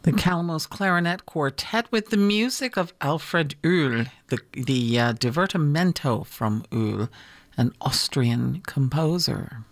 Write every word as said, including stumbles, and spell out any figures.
The Calamos Clarinet Quartet with the music of Alfred Uhl, the, the uh, Divertimento from Uhl, an Austrian composer.